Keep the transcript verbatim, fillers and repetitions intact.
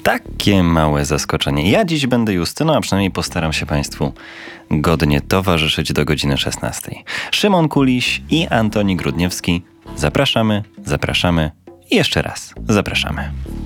Takie małe zaskoczenie. Ja dziś będę Justyną, a przynajmniej postaram się Państwu godnie towarzyszyć do godziny szesnastej. Szymon Kuliś i Antoni Grudniewski. Zapraszamy, zapraszamy i jeszcze raz zapraszamy.